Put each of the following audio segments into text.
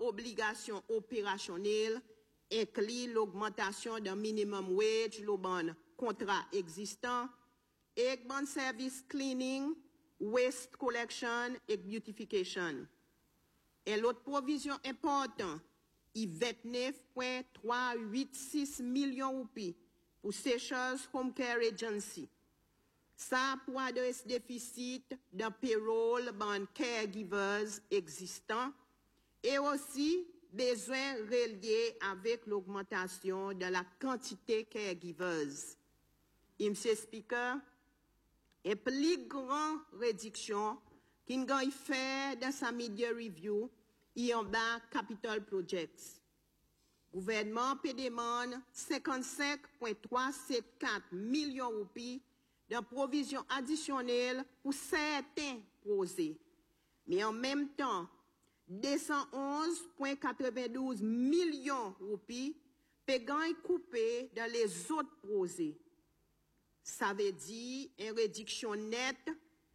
obligations opérationnelles inclut l'augmentation d'un minimum wage, le bon contrat existant, et bon service cleaning, waste collection et beautification. Et l'autre provision importante, il 29,386 millions roupies pour Seychelles Home Care Agency. Ça pour adresser déficit d'un payroll ban caregivers existant et aussi besoin reliés avec l'augmentation de la quantité caregivers. Monsieur Speaker, et plus grande réduction qu'il a fait dans sa media review, il y en bas capital projects. Gouvernement peut demander 55,374 millions de roupies de provisions additionnelles pour certains projets. Mais en même temps, 211,92 millions de roupies peut être coupé dans les autres projets. Ça veut dire une réduction nette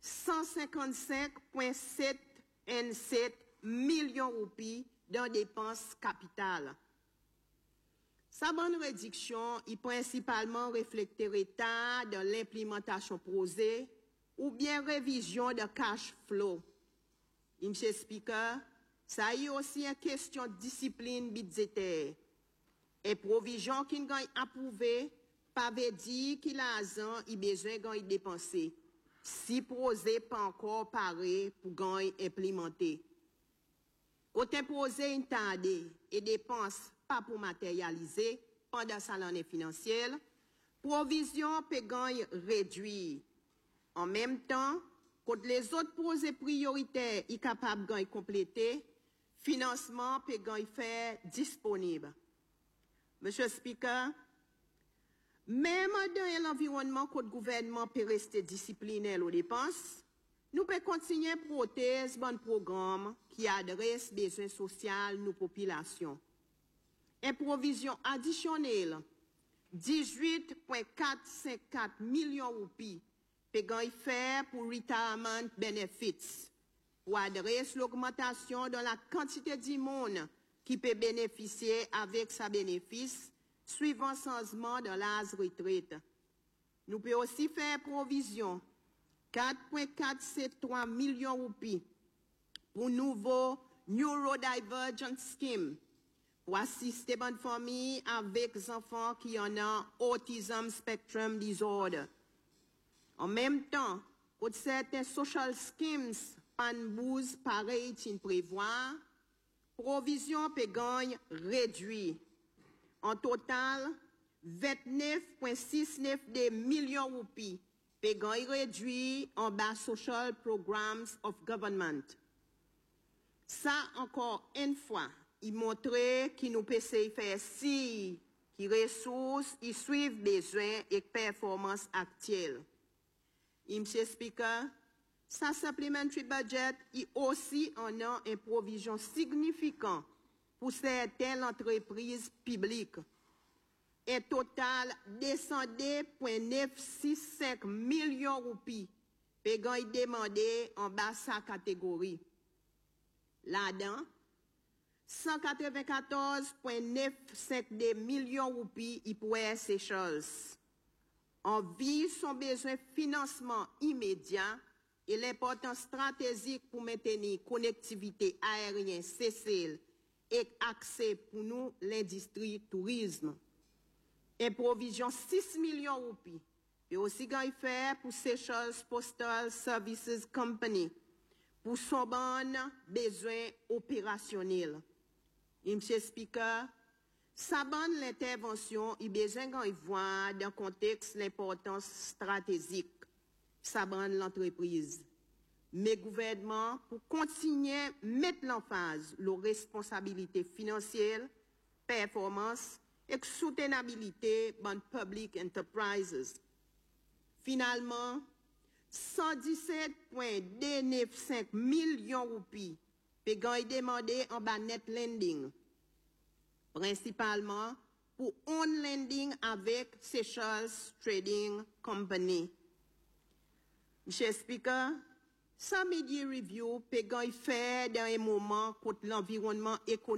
155,7 millions de roupies dans dépenses capitales. Sa bonne réduction est principalement reflété retard dans l'implémentation projet ou bien révision de cash flow. Monsieur Speaker, ça y est aussi une question de discipline budgétaire. Et provision qui ont approuvé, pas veut dire qu'il a besoin de dépenser. Si projet pas encore paré pour gagner implémenter. Côté projet intardé et dépenses pas pour matérialiser pendant sa l'année financière, provision peut gagner réduit. En même temps, quand les autres projets prioritaires sont capables de gagner compléter, financement peut gagner faire disponible. Monsieur Speaker, même dans l'environnement que le gouvernement peut rester discipliné aux dépenses, nous pouvons continuer à protéger bon programme qui adresse les besoins sociaux de nos populations. Une provision additionnelle, 18,454 millions de roupies, peut faire pour retirement benefits, pour adresser l'augmentation dans la quantité de monde qui peut bénéficier avec sa bénéfice, suivant changement de l'âge retraite. Nous pouvons aussi faire provision 4,473 millions de roupies pour nouveau Neurodivergent Scheme pour assister bonne famille avec des enfants qui en ont Autism Spectrum Disorder. En même temps, pour certains social schemes, panbouze pareil qui prévoit, provision peut gagner réduit. En total, 29,69 millions de roupies peut gagner réduit en bas social programs of government. Ça, encore une fois, il montre qu'il nous peut faire si, qui ressources, ils suivent besoins et performances actuelles. Monsieur Speaker, sa supplementary budget est aussi en un provision significant pour certaines entreprises publiques. Un total de 202,965 millions de roupies peut être demandé en bas sa catégorie. Là-dedans, 194,952 millions de roupies y pourraient être Seychelles. En vue son besoin de financement immédiat et l'importance stratégique pour maintenir connectivité aérienne cessée et accès pour nous l'industrie tourisme. Et provision 6 millions de roupies et aussi faire pour Seychelles Postal Services Company pour son bon besoin opérationnel. Monsieur Speaker, sa bonne l'intervention est besoin de voir dans le contexte l'importance stratégique, sa bonne l'entreprise. Mais gouvernement pour continuer à mettre l'emphase sur la responsabilité financière, performance et soutenabilité dans public enterprises. Finalement, 117,295 millions de roupies peut être demandé en bas net lending, principalement pour on lending avec Seychelles Trading Company. Monsieur Speaker, sa media review peut être fait dans un moment où l'environnement économique